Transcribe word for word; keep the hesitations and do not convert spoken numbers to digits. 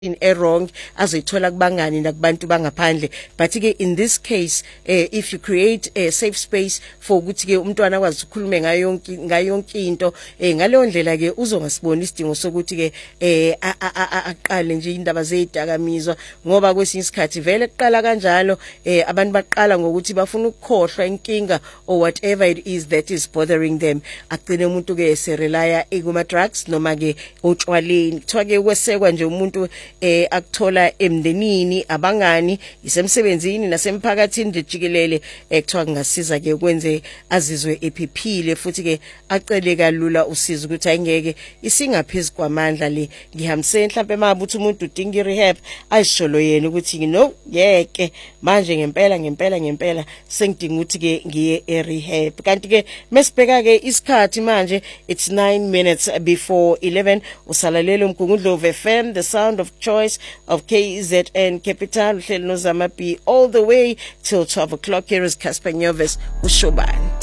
in a wrong azoyithola kubangani nakubantu bangaphandle. But ke in this case uh, if you create a safe space for ukuthi ke umntwana akwazi ukukhuluma ngayo yonke ngayo yonke into eh ngaleyo ndlela ke uzongasiboni isidingo sokuthi ke eh aqale nje indaba zezidakamizwa ngoba kwesinye isikhathi vele kuqala kanjalo eh abantu baqala ngokuthi bafuna ukukhohlwa inkinga or whatever it is that is bothering them. Agcine umuntu ke serelaya ekuma drugs noma ke utshwaleni kuthiwa ke kwesekwa nje umuntu eh akuthola emndenini abangani isemsebenzini nasemphakathini nje jikelele ekuthiwa kungasiza ke kwenze azizwe ephephile futhi ke acele kalula usizo ukuthi ayingeke isingaphezulu kwamandla le ngihambise mhlawumbe mabuthi umuntu udinga rehab ayisholo yena ukuthi no yeke manje ngempela ngempela ngempela sengidinga ukuthi ke ngiye e-rehab. Kanti ke mesibheka ke isikhathi manje it's nine minutes before eleven usalalelo Mgungundlovu F M, the sound of choice of K Z N Capital. Uhlelo noZama B all the way till twelve o'clock. Here is Casper Nyovest uShobani.